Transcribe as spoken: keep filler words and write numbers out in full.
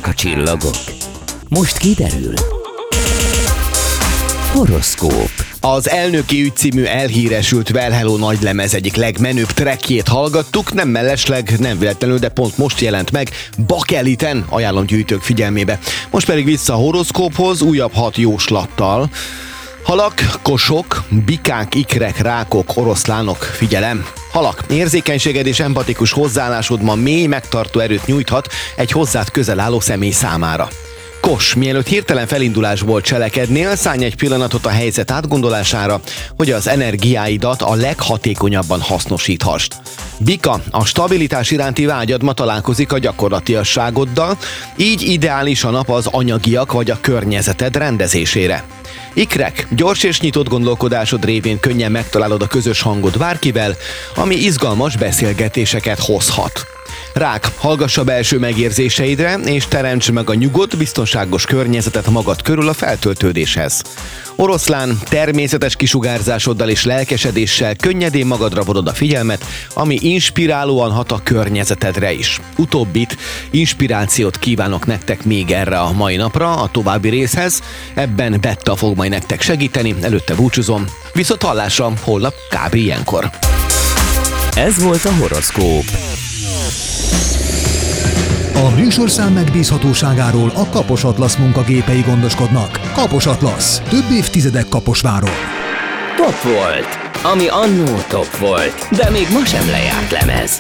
Szólnak a csillagok. Most kiderül. Horoszkóp. Az Elnöki ügy című elhíresült Well Hello nagylemez egyik legmenőbb trackjét hallgattuk, nem mellesleg, nem véletlenül, de pont most jelent meg Bakeliten, ajánlom gyűjtők figyelmébe. Most pedig vissza a horoszkóphoz, újabb hat jóslattal. Halak, kosok, bikák, ikrek, rákok, oroszlánok, figyelem! Halak, érzékenységed és empatikus hozzáállásod ma mély megtartó erőt nyújthat egy hozzád közel álló személy számára. Kos, mielőtt hirtelen felindulásból cselekednél, szállj egy pillanatot a helyzet átgondolására, hogy az energiáidat a leghatékonyabban hasznosíthasd. Bika, a stabilitás iránti vágyad ma találkozik a gyakorlatiasságoddal, így ideális a nap az anyagiak vagy a környezeted rendezésére. Ikrek, gyors és nyitott gondolkodásod révén könnyen megtalálod a közös hangod bárkivel, ami izgalmas beszélgetéseket hozhat. Rák, hallgass a belső megérzéseidre, és teremts meg a nyugodt, biztonságos környezetet magad körül a feltöltődéshez. Oroszlán, természetes kisugárzásoddal és lelkesedéssel könnyedén magadra vonod a figyelmet, ami inspirálóan hat a környezetedre is. Utóbbit, inspirációt kívánok nektek még erre a mai napra, a további részhez. Ebben Betta fog majd nektek segíteni, előtte búcsúzom. Viszont hallásra holnap kb. Ilyenkor. Ez volt a horoszkóp. A műsorszám megbízhatóságáról a Kapos Atlasz munkagépei gondoskodnak. Kapos Atlasz. Több évtizedek Kaposváron. Top volt, ami annó top volt, de még ma sem lejárt lemez.